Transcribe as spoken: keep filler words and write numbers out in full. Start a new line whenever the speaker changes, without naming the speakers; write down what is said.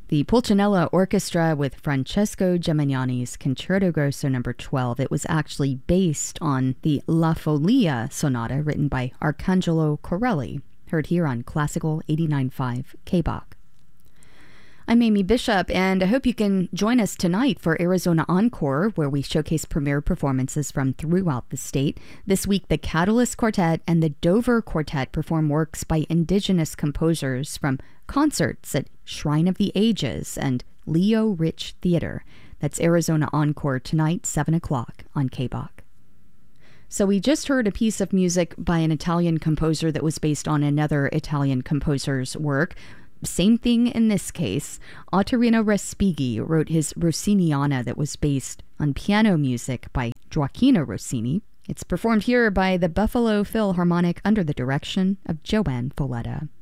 The Pulcinella Orchestra with Francesco Gemignani's Concerto Grosso number twelve. It was actually based on the La Follia Sonata written by Arcangelo Corelli, heard here on Classical eighty-nine point five K B O C. I'm Amy Bishop, and I hope you can join us tonight for Arizona Encore, where we showcase premiere performances from throughout the state. This week, the Catalyst Quartet and the Dover Quartet perform works by indigenous composers from concerts at Shrine of the Ages and Leo Rich Theater. That's Arizona Encore tonight, seven o'clock on K B O C. So we just heard a piece of music by an Italian composer that was based on another Italian composer's work. Same thing in this case. Ottorino Respighi wrote his Rossiniana that was based on piano music by Gioacchino Rossini. It's performed here by the Buffalo Philharmonic under the direction of Joanne Folletta.